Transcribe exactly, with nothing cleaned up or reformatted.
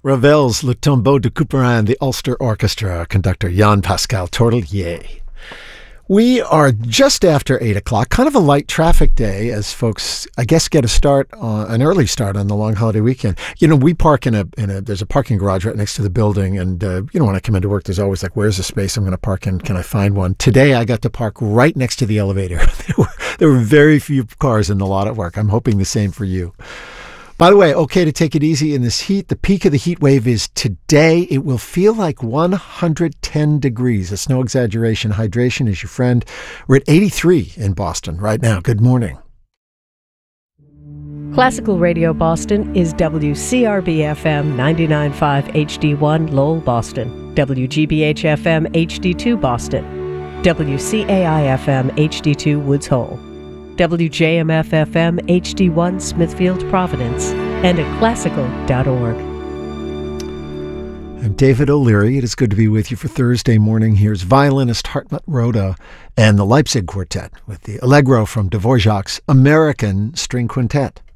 Ravel's Le Tombeau de Couperin, the Ulster Orchestra, conductor Jan-Pascal Tortelier. We are just after eight o'clock, kind of a light traffic day as folks, I guess, get a start, on, an early start on the long holiday weekend. You know, we park in a, in a there's a parking garage right next to the building. And, uh, you know, when I come into work, there's always like, where's the space I'm going to park in? Can I find one? Today, I got to park right next to the elevator. there, were, there were very few cars in the lot at work. I'm hoping the same for you. By the way, okay to take it easy in this heat. The peak of the heat wave is today. It will feel like one hundred ten degrees. It's no exaggeration. Hydration is your friend. We're at eighty-three in Boston right now. Good morning. Classical Radio Boston is W C R B F M ninety-nine point five H D one Lowell, Boston, W G B H F M H D two Boston, W C A I F M H D two Woods Hole, W J M F F M H D one Smithfield, Providence, and at classical dot org. I'm David O'Leary. It is good to be with you for Thursday morning. Here's violinist Hartmut Roda and the Leipzig Quartet with the Allegro from Dvorak's American String Quintet.